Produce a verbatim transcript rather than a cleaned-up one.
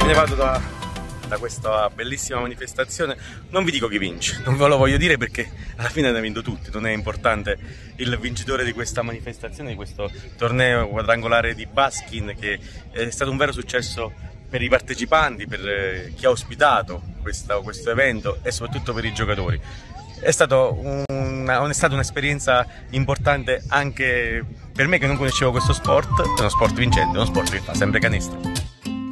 ne vado da, da questa bellissima manifestazione. Non vi dico chi vince, non ve lo voglio dire perché alla fine ne vinto tutti, non è importante il vincitore di questa manifestazione, di questo torneo quadrangolare di Baskin, che è stato un vero successo per i partecipanti, per chi ha ospitato questo, questo evento e soprattutto per i giocatori. È, stato una, è stata un'esperienza importante anche per me che non conoscevo questo sport. È uno sport vincente, uno sport che fa sempre canestro.